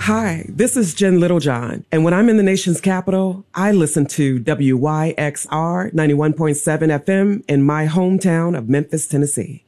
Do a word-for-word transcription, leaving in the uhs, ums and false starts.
Hi, this is Jen Littlejohn, and when I'm in the nation's capital, I listen to W Y X R ninety-one point seven F M in my hometown of Memphis, Tennessee.